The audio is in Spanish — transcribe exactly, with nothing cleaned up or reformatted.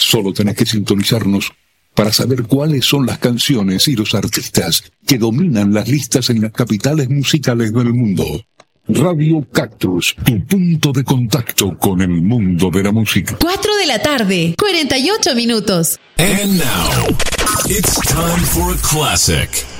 Solo tenés que sintonizarnos para saber cuáles son las canciones y los artistas que dominan las listas en las capitales musicales del mundo. Radio Cactus, tu punto de contacto con el mundo de la música. cuatro de la tarde, cuarenta y ocho minutos. And now, it's time for a classic.